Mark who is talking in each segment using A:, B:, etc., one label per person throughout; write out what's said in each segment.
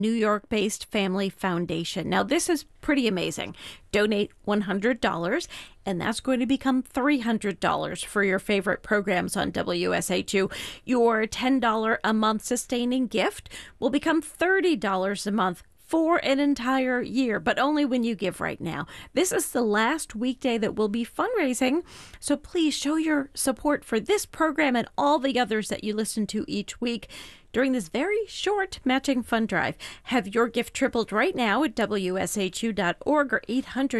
A: New York-based family foundation. Now, this is pretty amazing. Donate $100, and that's going to become $300 for your favorite programs on WSHU. Your $10 a month sustaining gift will become $30 a month for an entire year, but only when you give right now. This is the last weekday that we'll be fundraising, so please show your support for this program and all the others that you listen to each week during this very short matching fund drive. Have your gift tripled right now at WSHU.org or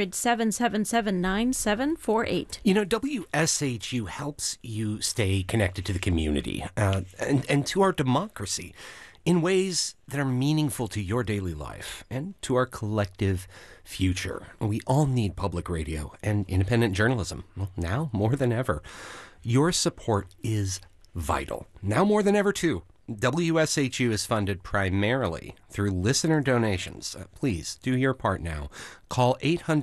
A: 800-777-9748.
B: You know, WSHU helps you stay connected to the community and to our democracy in ways that are meaningful to your daily life and to our collective future. We all need public radio and independent journalism, well, now more than ever. Your support is vital, now more than ever, too. WSHU is funded primarily through listener donations. Please do your part now. Call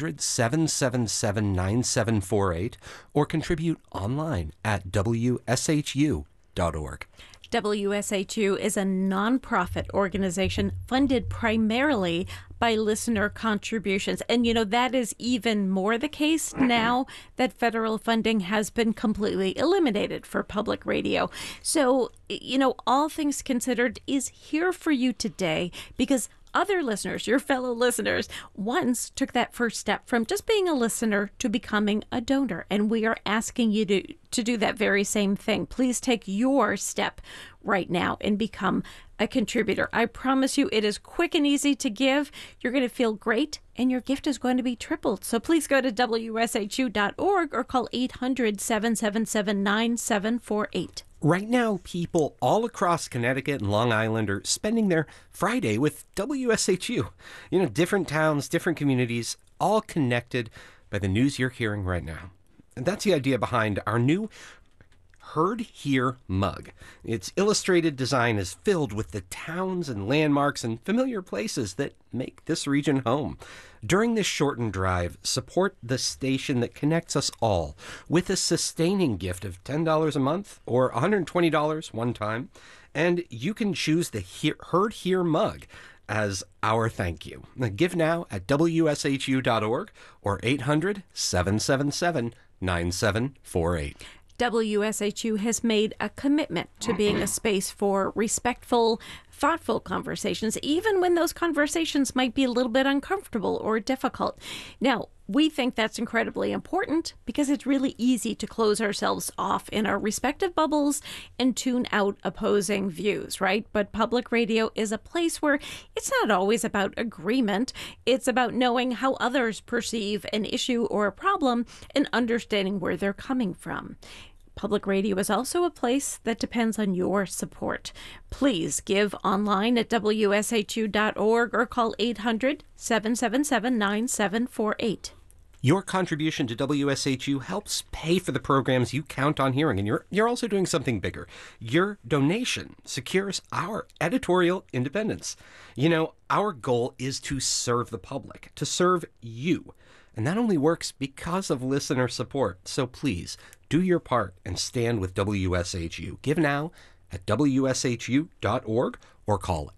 B: 800-777-9748 or contribute online at WSHU.org.
A: WSHU is a nonprofit organization funded primarily by listener contributions. And, you know, that is even more the case now that federal funding has been completely eliminated for public radio. So, you know, All Things Considered is here for you today because other listeners, your fellow listeners, once took that first step from just being a listener to becoming a donor. And we are asking you to do that very same thing. Please take your step right now and become a contributor. I promise you it is quick and easy to give. You're going to feel great and your gift is going to be tripled. So please go to WSHU.org or call 800-777-9748.
B: Right now, people all across Connecticut and Long Island are spending their Friday with WSHU. You know, different towns, different communities, all connected by the news you're hearing right now. And that's the idea behind our new Heard Here mug. Its illustrated design is filled with the towns and landmarks and familiar places that make this region home. During this shortened drive, support the station that connects us all with a sustaining gift of $10 a month or $120 one time, and you can choose the Heard Here mug as our thank you. Now, give now at WSHU.org or 800-777-9748.
A: WSHU has made a commitment to being a space for respectful, thoughtful conversations, even when those conversations might be a little bit uncomfortable or difficult. Now, we think that's incredibly important because it's really easy to close ourselves off in our respective bubbles and tune out opposing views, right? But public radio is a place where it's not always about agreement. It's about knowing how others perceive an issue or a problem and understanding where they're coming from. Public radio is also a place that depends on your support. Please give online at WSHU.org or call 800-777-9748.
B: Your contribution to WSHU helps pay for the programs you count on hearing, and you're also doing something bigger. Your donation secures our editorial independence. You know, our goal is to serve the public, to serve you. And that only works because of listener support. So please, do your part and stand with WSHU. Give now at WSHU.org or call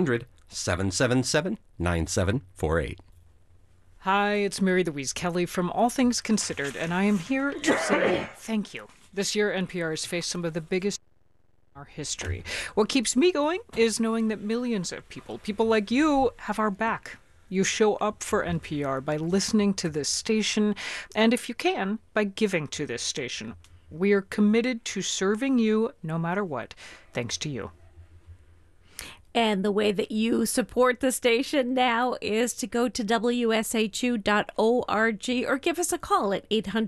B: 800-777-9748.
C: Hi, it's Mary Louise Kelly from All Things Considered, and I am here to say thank you. This year, NPR has faced some of the biggest in our history. What keeps me going is knowing that millions of people like you, have our back. You show up for NPR by listening to this station, and if you can, by giving to this station. We are committed to serving you no matter what, thanks to you.
A: And the way that you support the station now is to go to WSHU.org or give us a call at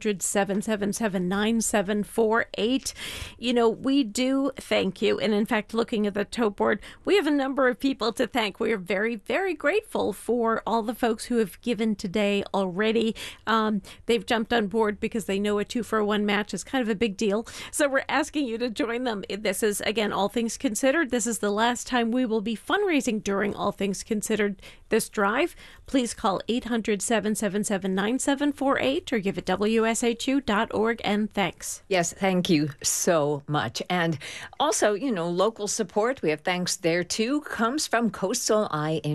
A: 800-777-9748. You know, we do thank you. And in fact, looking at the tote board, we have a number of people to thank. We are very, very grateful for all the folks who have given today already. They've jumped on board because they know a 2-for-1 match is kind of a big deal. So we're asking you to join them. This is, again, All Things Considered. This is the last time we will will be fundraising during All Things Considered this drive. Please call 800-777-9748 or give at WSHU.org, and thanks.
D: Yes, thank you so much. And also, local support, we have thanks there too, comes from Coastal Eye